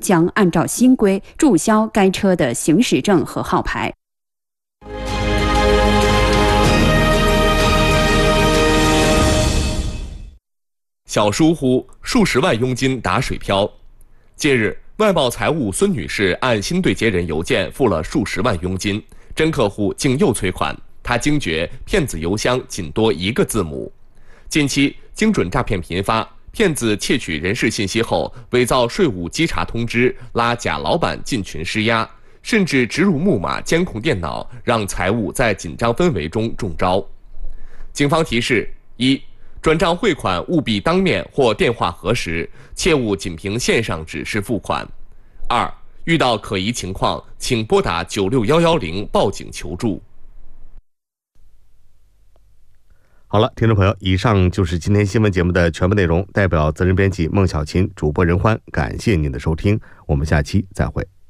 将按照新规注销该车的行驶证和号牌。 小疏忽，数十万佣金打水漂。近日，外贸财务孙女士按新对接人邮件付了数十万佣金，真客户竟又催款，她惊觉骗子邮箱仅多一个字母。近期精准诈骗频发，骗子窃取人事信息后，伪造税务稽查通知，拉假老板进群施压，甚至植入木马监控电脑，让财务在紧张氛围中中招。警方提示：一、转账汇款务必当面或电话核实，切勿仅凭线上指示付款。二、遇到可疑情况，请拨打96110报警求助。 好了，听众朋友，以上就是今天新闻节目的全部内容。代表责任编辑孟小琴、主播任欢，感谢您的收听，我们下期再会。